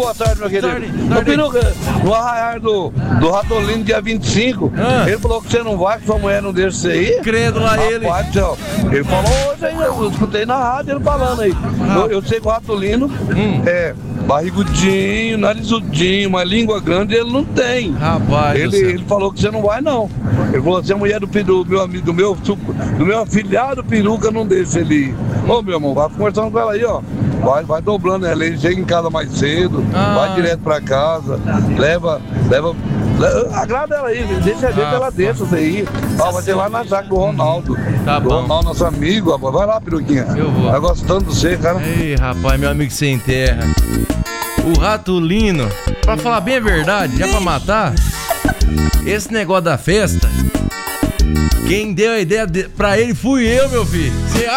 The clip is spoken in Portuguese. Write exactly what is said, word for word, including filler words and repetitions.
boa tarde, meu querido. Tarde, Ô, tarde. Peruca, no arraiar do, do Ratolino, dia vinte e cinco, Ah. ele falou que você não vai, que sua mulher não deixa você ir. Credo lá ele. Rapaz, céu, ele falou hoje aí, eu escutei na rádio ele falando aí. Eu, eu sei que o Ratolino Hum. é barrigudinho, narizudinho, uma língua grande ele não tem. Rapaz do Ele, céu. ele falou que você não vai, não. Ele falou assim, a mulher do, peru, do meu amigo, do meu, do meu afilhado Peruca não deixa ele ir. Ô, meu irmão, vai conversando com ela aí, ó. Vai, vai dobrando ela, ele chega em casa mais cedo, Ah. vai direto pra casa, leva, leva, leva agrada ela aí, deixa ver Ah, que ela deixa você ir. Ó, vai ser lá na chácara do Ronaldo. Tá do bom. Ronaldo, nosso amigo, rapaz. Vai lá, Peruquinha. Eu vou. Tá gostando de você, cara. Ei, rapaz, meu amigo sem terra. O Ratolino, pra falar bem a verdade, já pra matar, esse negócio da festa, quem deu a ideia de, pra ele fui eu, meu filho. Cê